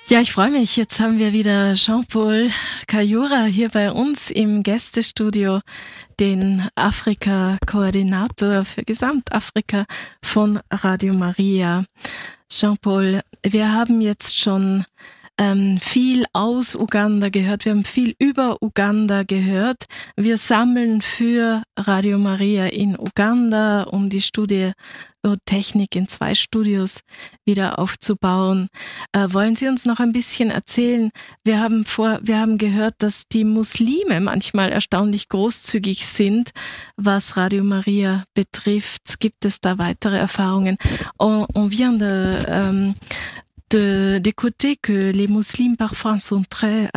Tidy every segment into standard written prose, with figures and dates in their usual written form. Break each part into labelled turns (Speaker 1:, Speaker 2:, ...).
Speaker 1: Ja, ich freue mich. Jetzt haben wir wieder Jean-Paul Kayura hier bei uns im Gästestudio, den Afrika-Koordinator für Gesamtafrika von Radio Maria. Jean-Paul, wir haben jetzt schon viel aus Uganda gehört, wir haben viel über Uganda gehört. Wir sammeln für Radio Maria in Uganda, um die Studiotechnik in 2 Studios wieder aufzubauen. Wollen Sie uns noch ein bisschen erzählen? Wir haben gehört, dass die Muslime manchmal erstaunlich großzügig sind, was Radio Maria betrifft. Gibt es da weitere Erfahrungen? On vient d'écouter que les musulmans parfois sont très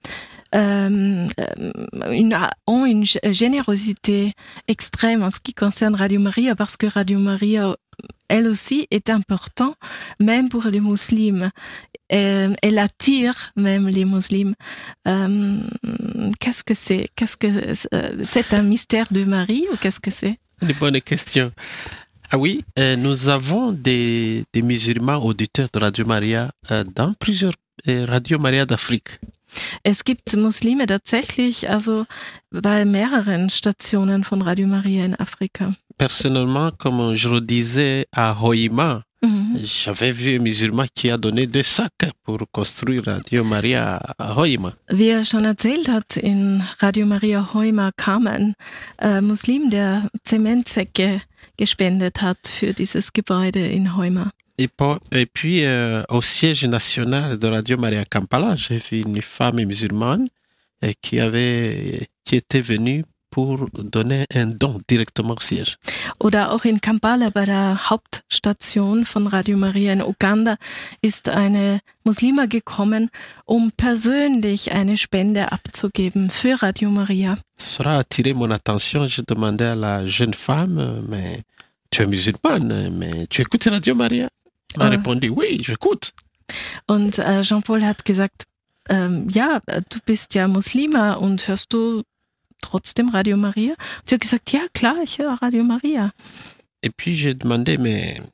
Speaker 1: ont une générosité extrême en ce qui concerne Radio Maria, parce que Radio Maria, elle aussi, est important, même pour les musulmans. Elle attire même les musulmans. Qu'est-ce que c'est? C'est un mystère de Marie ou qu'est-ce que c'est?
Speaker 2: Une bonne question. Ah oui, nous avons des musulmans auditeurs de Radio Maria dans plusieurs Radio Maria d'Afrique.
Speaker 1: Es gibt Muslime tatsächlich, also bei mehreren Stationen von Radio Maria in Afrika.
Speaker 2: Personnellement, comme je le disais à Hoima, j'avais vu un musulman qui a donné 2 sacs pour construire Radio Maria à Hoima.
Speaker 1: Wie er schon erzählt hat, in Radio Maria Hoima kam ein Muslim, der Zementsäcke gespendet hat für dieses Gebäude in Hoima.
Speaker 2: Et puis, au siège national de Radio Maria Kampala, j'ai vu une femme musulmane qui était venue pour donner un don directement au siège.
Speaker 1: Oder auch in Kampala bei der Hauptstation von Radio Maria in Uganda ist eine Muslima gekommen, um persönlich eine Spende abzugeben für Radio Maria.
Speaker 2: Cela a attiré mon attention. Je demandais à la jeune femme, mais tu es musulmane, mais tu écoutes Radio Maria? Elle a répondu, oui, j'écoute.
Speaker 1: Und Jean-Paul hat gesagt, ja, du bist ja Muslima und hörst du trotzdem Radio Maria? Und sie hat gesagt, ja klar, ich höre Radio Maria.
Speaker 2: Et puis j'ai demandé, mais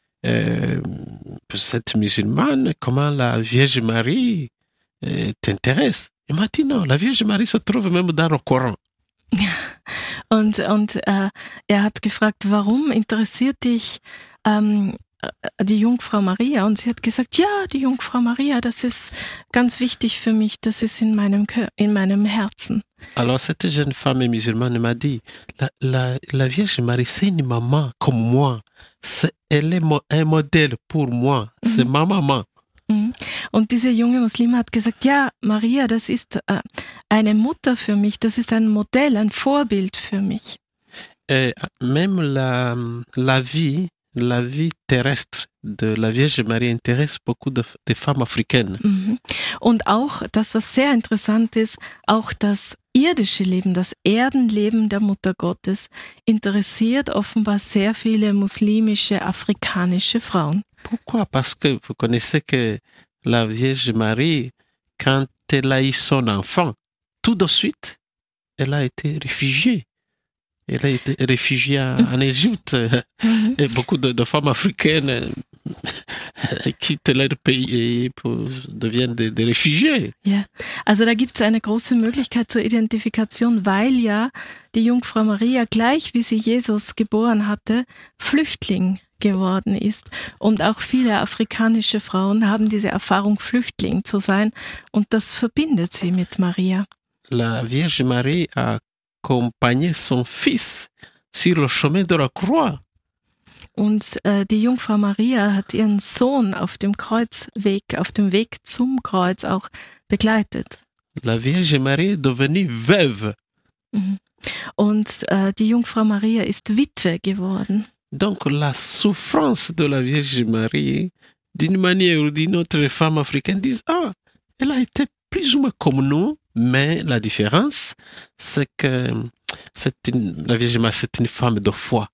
Speaker 2: pour cette musulmane, comment la Vierge Marie t'intéresse? Il m'a dit non, la Vierge Marie se trouve même dans le Coran.
Speaker 1: Und er hat gefragt, warum interessiert dich die Jungfrau Maria? Und sie hat gesagt, ja, die Jungfrau Maria, das ist ganz wichtig für mich, das ist in meinem Herzen.
Speaker 2: Alors cette jeune femme musulmane m'a dit, la Vierge Marie, c'est une maman comme moi, elle est un modèle pour moi, c'est ma maman.
Speaker 1: Und diese junge Muslime hat gesagt, ja, Maria, das ist eine Mutter für mich, das ist ein Modell, ein Vorbild für mich.
Speaker 2: Même la vie terrestre de la Vierge Marie intéresse beaucoup de femmes africaines.
Speaker 1: Und auch das, was sehr interessant ist, auch das irdische Leben, das Erdenleben der Mutter Gottes interessiert offenbar sehr viele muslimische, afrikanische Frauen.
Speaker 2: Pourquoi? Parce que vous connaissez que la Vierge Marie, quand elle a eu son enfant, tout de suite, elle a été réfugiée. Elle a été réfugiée en Égypte. Et beaucoup de femmes africaines quittent leur pays et deviennent des Réfugiés.
Speaker 1: Ja, also da gibt es eine große Möglichkeit zur Identifikation, weil ja die Jungfrau Maria gleich wie sie Jesus geboren hatte, Flüchtling geworden ist. Und auch viele afrikanische Frauen haben diese Erfahrung, Flüchtling zu sein. Und das verbindet sie mit Maria.
Speaker 2: La Vierge Marie a accompagné son fils sur le chemin de la croix.
Speaker 1: Und die Jungfrau Maria hat ihren Sohn auf dem Weg zum Kreuz auch begleitet.
Speaker 2: La Vierge Marie est devenue veuve.
Speaker 1: Und die Jungfrau Maria ist Witwe geworden.
Speaker 2: Donc la souffrance de la Vierge Marie, d'une manière ou d'une autre, les femmes africaines disent, elle a été plus ou moins comme nous, mais la différence, c'est que la Vierge Marie, c'est une femme de foi.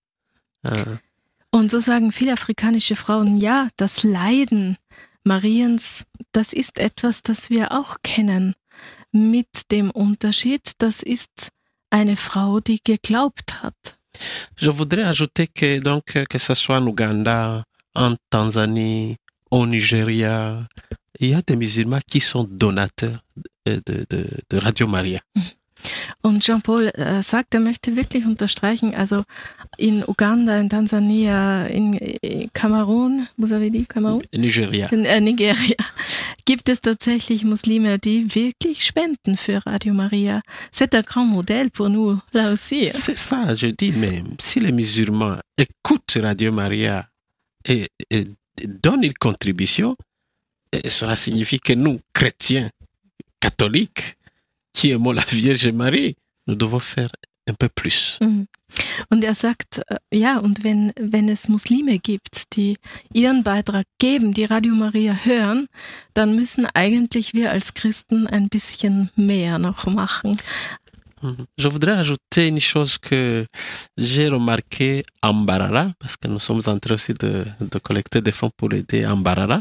Speaker 1: Und so sagen viele afrikanische Frauen, ja, das Leiden Mariens, das ist etwas, das wir auch kennen. Mit dem Unterschied, das ist eine Frau, die geglaubt hat.
Speaker 2: Je voudrais ajouter que ce soit en Ouganda, en Tanzanie, au Nigeria il y a des musulmans qui sont donateurs de Radio Maria.
Speaker 1: Und Jean-Paul sagt, er möchte wirklich unterstreichen, also in Uganda, in Tansania, in Kamerun, vous avez dit Kamerun?
Speaker 2: Nigeria.
Speaker 1: In Nigeria gibt es tatsächlich Muslime, die wirklich spenden für Radio Maria. C'est un grand modèle pour nous, là aussi.
Speaker 2: C'est ça, je dis, mais si les musulmans écoutent Radio Maria et donnent une contribution, cela signifie que nous, chrétiens, catholiques, qui aimons la Vierge Marie, nous devons faire un peu plus.
Speaker 1: Und er sagt, ja, und wenn es Muslime gibt, die ihren Beitrag geben, die Radio Maria hören, dann müssen eigentlich wir als Christen ein bisschen mehr noch machen.
Speaker 2: Je voudrais ajouter une chose que j'ai remarqué en Mbarara, parce que nous sommes en train aussi de collecter des fonds pour aider en Mbarara.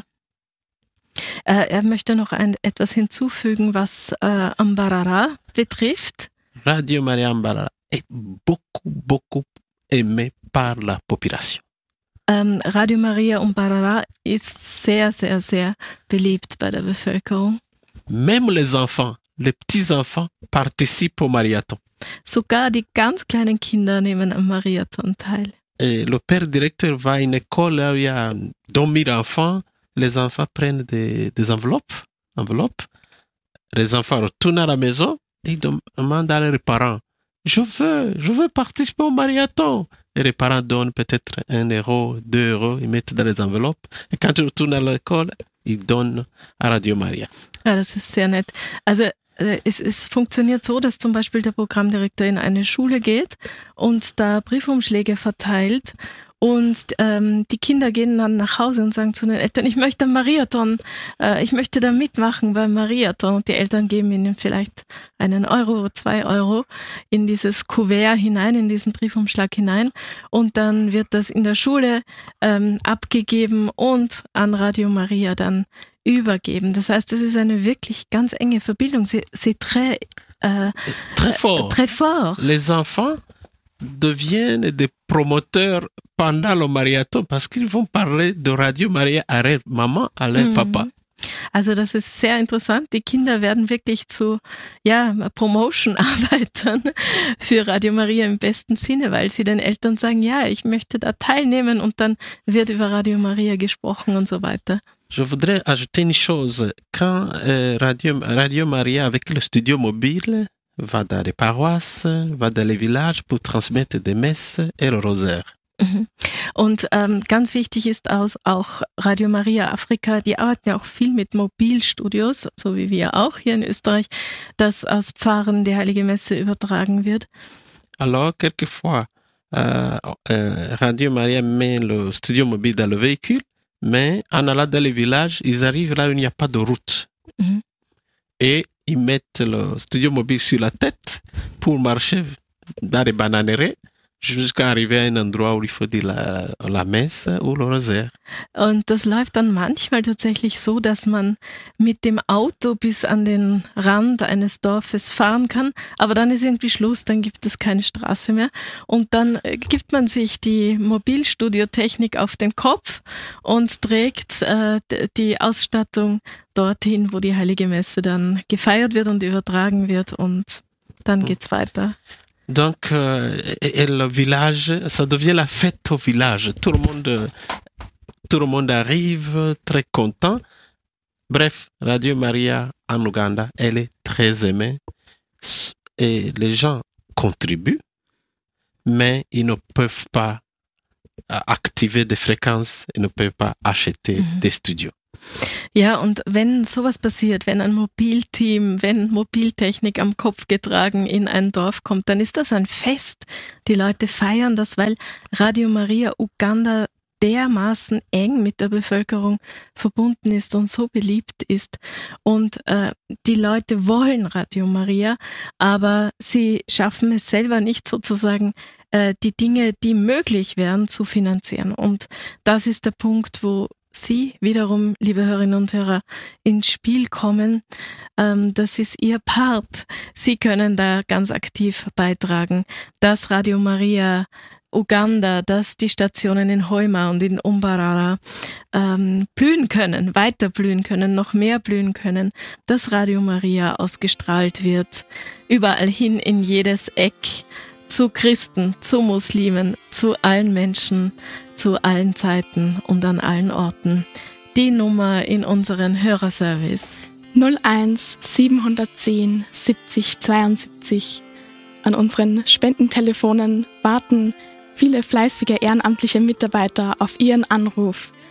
Speaker 1: Er möchte noch etwas hinzufügen, was Mbarara betrifft.
Speaker 2: Radio Maria Mbarara est beaucoup aimé par la population.
Speaker 1: Radio Maria Mbarara ist sehr, sehr, sehr beliebt bei der Bevölkerung.
Speaker 2: Même les enfants, les petits-enfants participent au Marathon.
Speaker 1: Sogar die ganz kleinen Kinder nehmen am Marathon teil.
Speaker 2: Et le père directeur va à une école où il y a 2000 enfants. Les enfants prennent des enveloppes. Les enfants retournent à la maison et demandent à leurs parents, je veux participer au marathon. Et les parents donnent peut-être 1 euro, 2 euros, ils mettent dans les enveloppes. Et quand ils retournent à l'école, ils donnent à Radio Maria.
Speaker 1: Ja, das ist sehr nett. Also es funktioniert so, dass zum Beispiel der Programmdirektor in eine Schule geht und da Briefumschläge verteilt. Und die Kinder gehen dann nach Hause und sagen zu den Eltern, ich möchte am Marathon, ich möchte da mitmachen beim Marathon. Und die Eltern geben ihnen vielleicht 1 Euro, 2 Euro in dieses Kuvert hinein, in diesen Briefumschlag hinein. Und dann wird das in der Schule abgegeben und an Radio Maria dann übergeben. Das heißt, das ist eine wirklich ganz enge Verbindung. C'est très
Speaker 2: fort.
Speaker 1: Très fort.
Speaker 2: Les enfants deviennent des promoteurs pendant le marathon parce qu'ils vont parler de Radio Maria à leur maman, à leur papa.
Speaker 1: Also das ist sehr interessant. Die Kinder werden wirklich zu Promotion-Arbeitern für Radio Maria im besten Sinne, weil sie den Eltern sagen, ja, ich möchte da teilnehmen und dann wird über Radio Maria gesprochen und so weiter.
Speaker 2: Je voudrais ajouter une chose. Quand Radio Maria avec le studio mobile va dans les paroisses, va dans les villages pour transmettre des messes et le rosaire.
Speaker 1: Und ganz wichtig ist auch Radio Maria Afrika, die arbeiten ja auch viel mit Mobilstudios, so wie wir auch hier in Österreich, dass aus Pfarren die Heilige Messe übertragen wird.
Speaker 2: Alors, quelquefois, Radio Maria met le studio mobile dans le véhicule, mais en allant dans les villages, ils arrivent là où il n'y a pas de route. Et ils mettent le studio mobile sur la tête pour marcher dans les bananeraies jusqu'à arriver à un endroit où il faut dire la messe ou le rosaire.
Speaker 1: Und das läuft dann manchmal tatsächlich so, dass man mit dem Auto bis an den Rand eines Dorfes fahren kann, aber dann ist irgendwie Schluss, dann gibt es keine Straße mehr und dann gibt man sich die Mobilstudiotechnik auf den Kopf und trägt die Ausstattung dorthin, wo die Heilige Messe dann gefeiert wird und übertragen wird und dann geht's weiter.
Speaker 2: Donc, et le village, ça devient la fête au village. Tout le monde arrive très content. Bref, Radio Maria en Ouganda, elle est très aimée. Et les gens contribuent, mais ils ne peuvent pas activer des fréquences, ils ne peuvent pas acheter des studios.
Speaker 1: Ja, und wenn sowas passiert, wenn ein Mobilteam, wenn Mobiltechnik am Kopf getragen in ein Dorf kommt, dann ist das ein Fest. Die Leute feiern das, weil Radio Maria Uganda dermaßen eng mit der Bevölkerung verbunden ist und so beliebt ist. Und die Leute wollen Radio Maria, aber sie schaffen es selber nicht sozusagen, die Dinge, die möglich wären, zu finanzieren. Und das ist der Punkt, wo Sie wiederum, liebe Hörerinnen und Hörer, ins Spiel kommen. Das ist Ihr Part. Sie können da ganz aktiv beitragen, dass Radio Maria Uganda, dass die Stationen in Hoima und in Umbarara blühen können, weiter blühen können, noch mehr blühen können, dass Radio Maria ausgestrahlt wird, überall hin in jedes Eck, zu Christen, zu Muslimen, zu allen Menschen, zu allen Zeiten und an allen Orten. Die Nummer in unseren Hörerservice
Speaker 3: 01 710 70 72. An unseren Spendentelefonen warten viele fleißige ehrenamtliche Mitarbeiter auf Ihren Anruf.